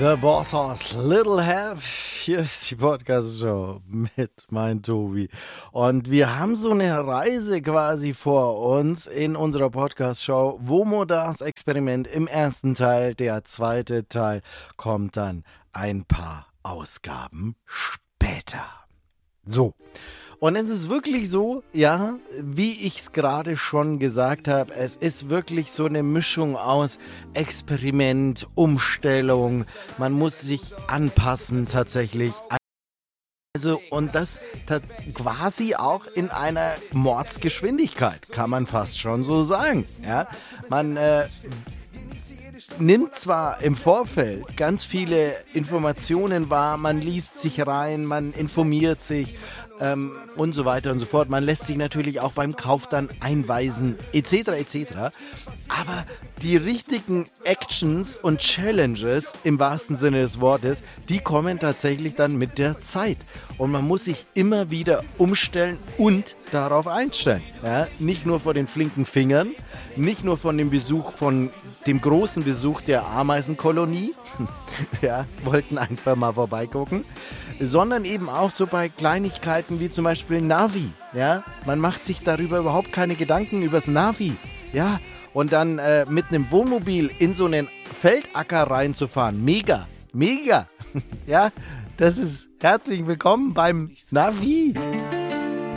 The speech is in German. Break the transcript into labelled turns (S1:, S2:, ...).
S1: The Boss Hoss Little Head. Hier ist die Podcast-Show mit mein Tobi. Und wir haben so eine Reise quasi vor uns in unserer Podcast-Show. WOMO das Experiment im ersten Teil. Der zweite Teil kommt dann ein paar Ausgaben später. So. Und es ist wirklich so, ja, wie ich es gerade schon gesagt habe, es ist wirklich so eine Mischung aus Experiment, Umstellung, man muss sich anpassen tatsächlich. Also, und das quasi auch in einer Mordsgeschwindigkeit, kann man fast schon so sagen. Ja? Man nimmt zwar im Vorfeld ganz viele Informationen wahr, man liest sich rein, man informiert sich und so weiter und so fort. Man lässt sich natürlich auch beim Kauf dann einweisen, etc. etc. Aber die richtigen Actions und Challenges im wahrsten Sinne des Wortes, die kommen tatsächlich dann mit der Zeit. Und man muss sich immer wieder umstellen und darauf einstellen. Ja? Nicht nur vor den flinken Fingern, nicht nur von dem großen Besuch der Ameisenkolonie, ja, wollten einfach mal vorbeigucken, sondern eben auch so bei Kleinigkeiten wie zum Beispiel Navi. Ja? Man macht sich darüber überhaupt keine Gedanken übers Navi. Ja? Und dann mit einem Wohnmobil in so einen Feldacker reinzufahren. Mega, mega. Ja, das ist herzlich willkommen beim Navi.